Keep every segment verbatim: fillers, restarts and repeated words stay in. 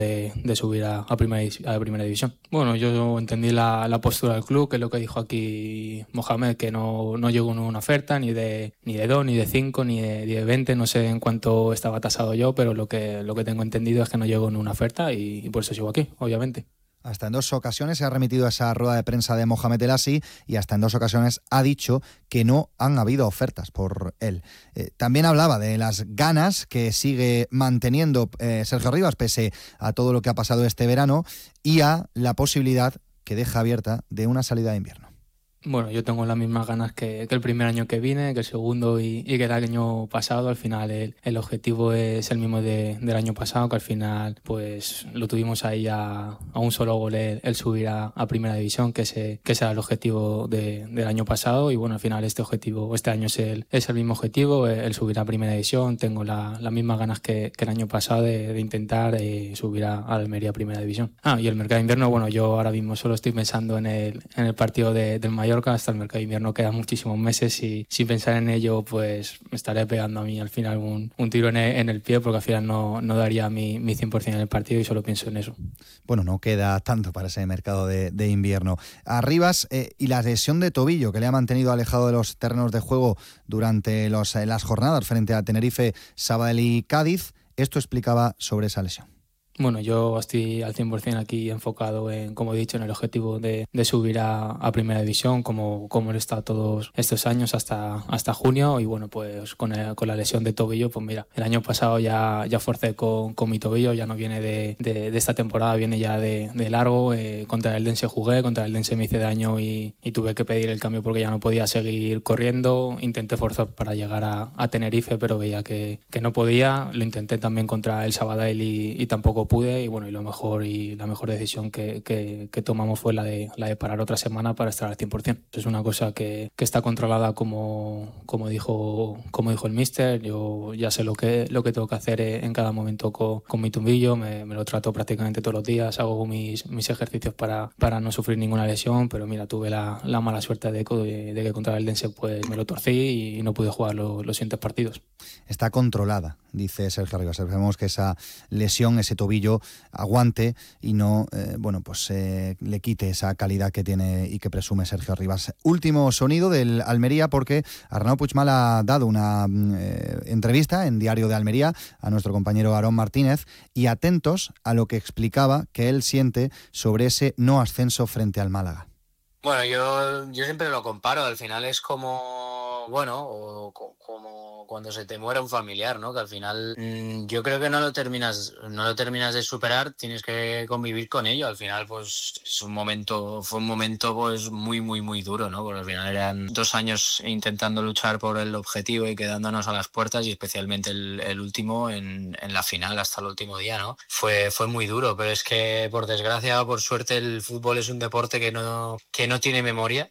De, de subir a, a, primera, a primera división. Bueno, yo entendí la, la postura del club, que es lo que dijo aquí Mohamed, que no, no llegó una oferta ni de ni de dos, ni de cinco, ni de, ni de veinte, no sé en cuánto estaba tasado yo, pero lo que, lo que tengo entendido es que no llegó en una oferta y, y por eso sigo aquí, obviamente. Hasta en dos ocasiones se ha remitido a esa rueda de prensa de Mohamed El Assi y hasta en dos ocasiones ha dicho que no han habido ofertas por él. Eh, también hablaba de las ganas que sigue manteniendo eh, Sergio Rivas pese a todo lo que ha pasado este verano y a la posibilidad que deja abierta de una salida de invierno. Bueno, yo tengo las mismas ganas que, que el primer año que vine, que el segundo y, y que el año pasado. Al final el, el objetivo es el mismo de, del año pasado, que al final pues lo tuvimos ahí a, a un solo gol el, el subir a, a primera división, que ese, que ese era el objetivo de, del año pasado. Y bueno, al final este objetivo, este año es el, es el mismo objetivo, el subir a primera división. Tengo la, las mismas ganas que, que el año pasado de, de intentar eh, subir a, a Almería a primera división. Ah, y el mercado de invierno, bueno, yo ahora mismo solo estoy pensando en el, en el partido de, del Mallorca. Hasta el mercado de invierno quedan muchísimos meses y sin pensar en ello pues me estaré pegando a mí al final un, un tiro en el, en el pie, porque al final no, no daría mi, mi cien por ciento en el partido y solo pienso en eso. Bueno, no queda tanto para ese mercado de, de invierno. A Rivas eh, y la lesión de tobillo que le ha mantenido alejado de los terrenos de juego durante los, eh, las jornadas frente a Tenerife, Sabadell y Cádiz, esto explicaba sobre esa lesión. Bueno, yo estoy al cien por ciento aquí enfocado en, como he dicho, en el objetivo de, de subir a, a primera división, como, como lo he estado todos estos años hasta, hasta junio. Y bueno, pues con, el, con la lesión de tobillo, pues mira, el año pasado ya, ya forcé con, con mi tobillo, ya no viene de, de, de esta temporada, viene ya de, de largo. Eh, contra el Dense jugué, contra el Dense me hice daño y, y tuve que pedir el cambio porque ya no podía seguir corriendo. Intenté forzar para llegar a, a Tenerife, pero veía que, que no podía. Lo intenté también contra el Sabadell y, y tampoco pude, y bueno, y lo mejor y la mejor decisión que, que, que tomamos fue la de, la de parar otra semana para estar al cien por ciento. Es una cosa que, que está controlada como, como, dijo, como dijo el míster. Yo ya sé lo que, lo que tengo que hacer en cada momento con, con mi tumbillo, me, me lo trato prácticamente todos los días, hago mis, mis ejercicios para, para no sufrir ninguna lesión, pero mira, tuve la, la mala suerte de, de, de que contra el Dense pues me lo torcí y no pude jugar los, los siguientes partidos. Está controlada, dice Sergio Rivas. Esperemos que esa lesión, ese tobillo aguante y no, eh, bueno, pues eh, le quite esa calidad que tiene y que presume Sergio Rivas. Último sonido del Almería, porque Arnau Puigmal ha dado una eh, entrevista en Diario de Almería a nuestro compañero Aarón Martínez, y atentos a lo que explicaba que él siente sobre ese no ascenso frente al Málaga. Bueno, yo, yo siempre lo comparo, al final es como, bueno, o co- como cuando se te muere un familiar, ¿no? Que al final mmm, yo creo que no lo terminas, no lo terminas de superar, tienes que convivir con ello. Al final, pues es un momento, fue un momento pues muy, muy, muy duro, ¿no? Porque al final eran dos años intentando luchar por el objetivo y quedándonos a las puertas, y especialmente el, el último en, en la final hasta el último día, ¿no? Fue, fue muy duro, pero es que por desgracia o por suerte el fútbol es un deporte que no, que no tiene memoria.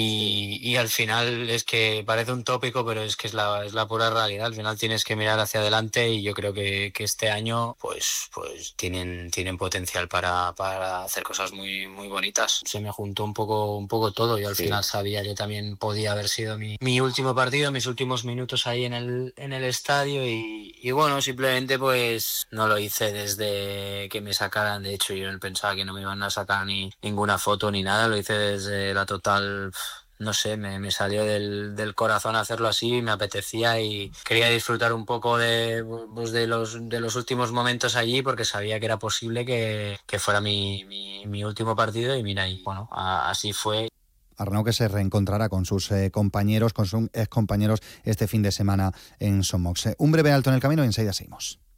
Y, y al final es que parece un tópico, pero es que es la, es la pura realidad. Al final tienes que mirar hacia adelante, y yo creo que, que este año pues, pues tienen, tienen potencial para, para hacer cosas muy, muy bonitas. Se me juntó un poco, un poco todo. Yo al sí. final sabía que también podía haber sido mi, mi último partido, mis últimos minutos ahí en el, en el estadio, y, y bueno, simplemente pues no lo hice desde que me sacaran. De hecho, yo pensaba que no me iban a sacar ni ninguna foto ni nada. Lo hice desde la total... No sé, me, me salió del, del corazón hacerlo así, me apetecía y quería disfrutar un poco de, pues de, los, de los últimos momentos allí, porque sabía que era posible que, que fuera mi, mi, mi último partido, y mira, y bueno, a, así fue. Arnau, que se reencontrará con sus eh, compañeros, con sus ex compañeros este fin de semana en Somox. Un breve alto en el camino y enseguida seguimos.